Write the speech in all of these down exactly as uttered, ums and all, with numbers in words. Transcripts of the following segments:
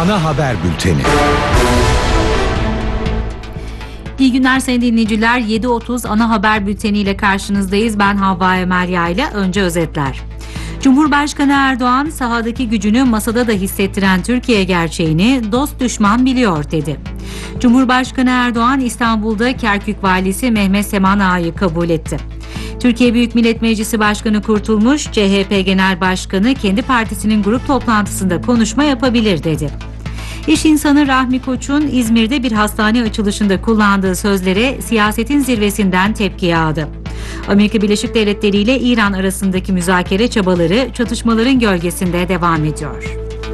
Ana haber bülteni. İyi günler sayın dinleyiciler. yedi otuz ana haber bülteni ile karşınızdayız. Ben Havva Emel Yayla. Önce özetler. Cumhurbaşkanı Erdoğan sahadaki gücünü masada da hissettiren Türkiye gerçeğini dost düşman biliyor dedi. Cumhurbaşkanı Erdoğan İstanbul'da Kerkük Valisi Mehmet Seman Ağa'yı kabul etti. Türkiye Büyük Millet Meclisi Başkanı Kurtulmuş, C H P Genel Başkanı kendi partisinin grup toplantısında konuşma yapabilir dedi. İş insanı Rahmi Koç'un İzmir'de bir hastane açılışında kullandığı sözlere siyasetin zirvesinden tepki yağdı. Amerika Birleşik Devletleri ile İran arasındaki müzakere çabaları çatışmaların gölgesinde devam ediyor.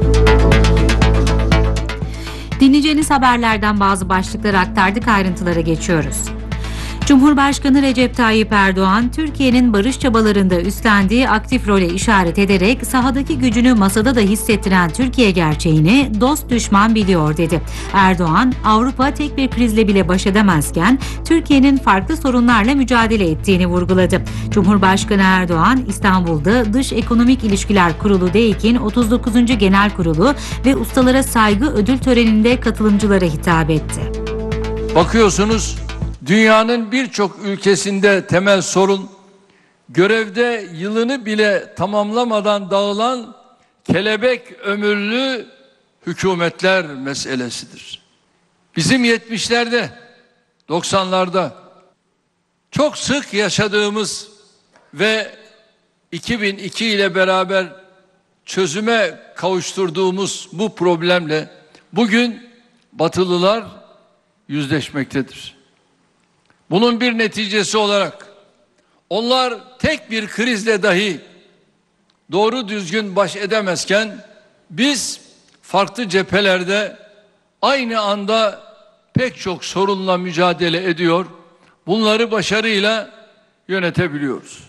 Dinleyeceğiniz haberlerden bazı başlıkları aktardık, ayrıntılara geçiyoruz. Cumhurbaşkanı Recep Tayyip Erdoğan, Türkiye'nin barış çabalarında üstlendiği aktif role işaret ederek sahadaki gücünü masada da hissettiren Türkiye gerçeğini dost düşman biliyor dedi. Erdoğan, Avrupa tek bir krizle bile baş edemezken Türkiye'nin farklı sorunlarla mücadele ettiğini vurguladı. Cumhurbaşkanı Erdoğan, İstanbul'da Dış Ekonomik İlişkiler Kurulu D E İK'in otuz dokuzuncu Genel Kurulu ve Ustalara Saygı Ödül Töreni'nde katılımcılara hitap etti. Bakıyorsunuz, dünyanın birçok ülkesinde temel sorun, görevde yılını bile tamamlamadan dağılan kelebek ömürlü hükümetler meselesidir. Bizim yetmişlerde, doksanlarda çok sık yaşadığımız ve iki bin iki ile beraber çözüme kavuşturduğumuz bu problemle bugün Batılılar yüzleşmektedir. Bunun bir neticesi olarak onlar tek bir krizle dahi doğru düzgün baş edemezken biz farklı cephelerde aynı anda pek çok sorunla mücadele ediyor, bunları başarıyla yönetebiliyoruz.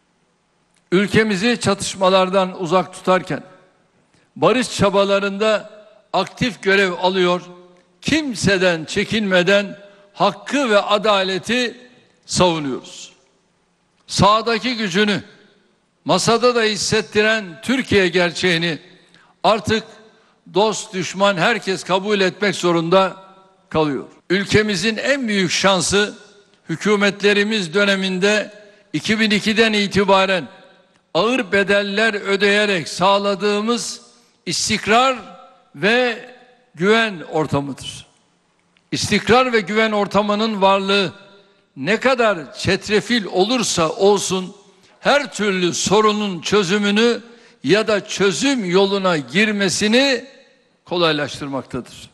Ülkemizi çatışmalardan uzak tutarken barış çabalarında aktif görev alıyor, kimseden çekinmeden hakkı ve adaleti savunuyoruz. Sahadaki gücünü masada da hissettiren Türkiye gerçeğini artık dost düşman herkes kabul etmek zorunda kalıyor. Ülkemizin en büyük şansı hükümetlerimiz döneminde iki bin ikiden itibaren ağır bedeller ödeyerek sağladığımız istikrar ve güven ortamıdır. İstikrar ve güven ortamının varlığı ne kadar çetrefil olursa olsun her türlü sorunun çözümünü ya da çözüm yoluna girmesini kolaylaştırmaktadır.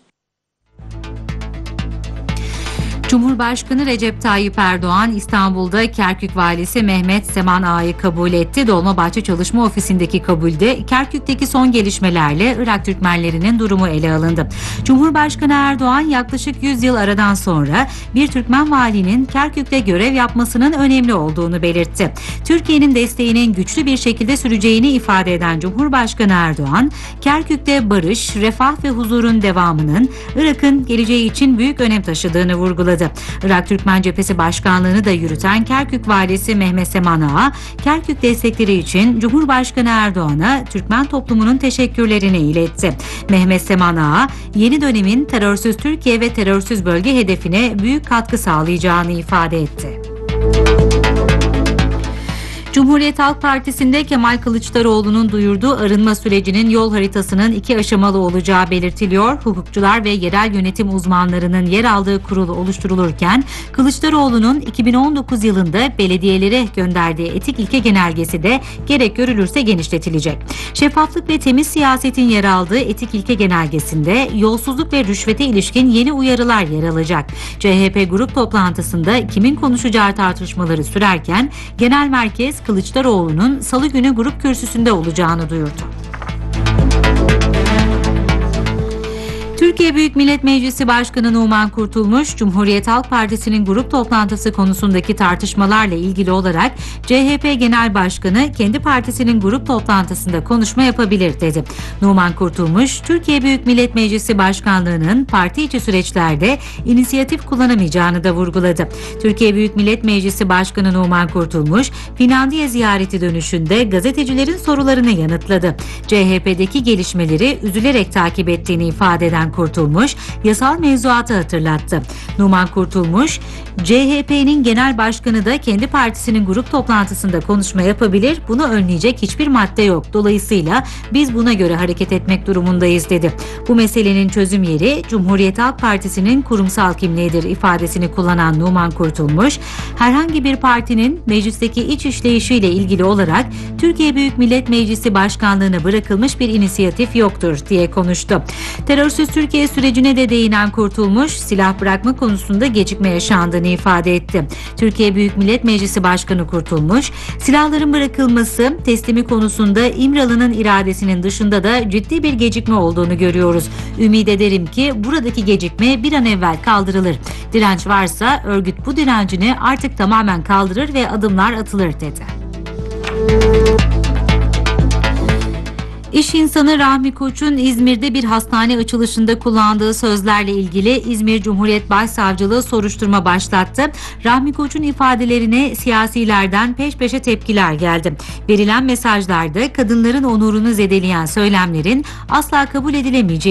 Cumhurbaşkanı Recep Tayyip Erdoğan İstanbul'da Kerkük Valisi Mehmet Seman Ağa'yı kabul etti. Dolmabahçe Çalışma Ofisi'ndeki kabulde Kerkük'teki son gelişmelerle Irak Türkmenlerinin durumu ele alındı. Cumhurbaşkanı Erdoğan yaklaşık yüz yıl aradan sonra bir Türkmen valinin Kerkük'te görev yapmasının önemli olduğunu belirtti. Türkiye'nin desteğinin güçlü bir şekilde süreceğini ifade eden Cumhurbaşkanı Erdoğan, Kerkük'te barış, refah ve huzurun devamının Irak'ın geleceği için büyük önem taşıdığını vurguladı. Irak Türkmen Cephesi Başkanlığı'nı da yürüten Kerkük Valisi Mehmet Seman Ağa, Kerkük destekleri için Cumhurbaşkanı Erdoğan'a Türkmen toplumunun teşekkürlerini iletti. Mehmet Seman Ağa, yeni dönemin terörsüz Türkiye ve terörsüz bölge hedefine büyük katkı sağlayacağını ifade etti. Cumhuriyet Halk Partisi'nde Kemal Kılıçdaroğlu'nun duyurduğu arınma sürecinin yol haritasının iki aşamalı olacağı belirtiliyor. Hukukçular ve yerel yönetim uzmanlarının yer aldığı kurul oluşturulurken Kılıçdaroğlu'nun iki bin on dokuz yılında belediyelere gönderdiği etik ilke genelgesi de gerek görülürse genişletilecek. Şeffaflık ve temiz siyasetin yer aldığı etik ilke genelgesinde yolsuzluk ve rüşvete ilişkin yeni uyarılar yer alacak. C H P grup toplantısında kimin konuşacağı tartışmaları sürerken genel merkez Kılıçdaroğlu'nun Salı günü grup kürsüsünde olacağını duyurdu. Türkiye Büyük Millet Meclisi Başkanı Numan Kurtulmuş, Cumhuriyet Halk Partisi'nin grup toplantısı konusundaki tartışmalarla ilgili olarak C H P Genel Başkanı kendi partisinin grup toplantısında konuşma yapabilir dedi. Numan Kurtulmuş, Türkiye Büyük Millet Meclisi Başkanlığı'nın parti içi süreçlerde inisiyatif kullanamayacağını da vurguladı. Türkiye Büyük Millet Meclisi Başkanı Numan Kurtulmuş, Finlandiya ziyareti dönüşünde gazetecilerin sorularını yanıtladı. C H P'deki gelişmeleri üzülerek takip ettiğini ifade eden Kurtulmuş, yasal mevzuatı hatırlattı. Numan Kurtulmuş, C H P'nin genel başkanı da kendi partisinin grup toplantısında konuşma yapabilir, bunu önleyecek hiçbir madde yok. Dolayısıyla biz buna göre hareket etmek durumundayız dedi. Bu meselenin çözüm yeri Cumhuriyet Halk Partisi'nin kurumsal kimliğidir ifadesini kullanan Numan Kurtulmuş, herhangi bir partinin meclisteki iç işleyişiyle ilgili olarak Türkiye Büyük Millet Meclisi Başkanlığı'na bırakılmış bir inisiyatif yoktur diye konuştu. Terörsüz Türkiye sürecine de değinen Kurtulmuş, silah bırakma konusunda gecikme yaşandığını ifade etti. Türkiye Büyük Millet Meclisi Başkanı Kurtulmuş, silahların bırakılması, teslimi konusunda İmralı'nın iradesinin dışında da ciddi bir gecikme olduğunu görüyoruz. Ümit ederim ki buradaki gecikme bir an evvel kaldırılır. Direnç varsa örgüt bu direncini artık tamamen kaldırır ve adımlar atılır dedi. İş insanı Rahmi Koç'un İzmir'de bir hastane açılışında kullandığı sözlerle ilgili İzmir Cumhuriyet Başsavcılığı soruşturma başlattı. Rahmi Koç'un ifadelerine siyasilerden peş peşe tepkiler geldi. Verilen mesajlarda kadınların onurunu zedeleyen söylemlerin asla kabul edilemeyeceği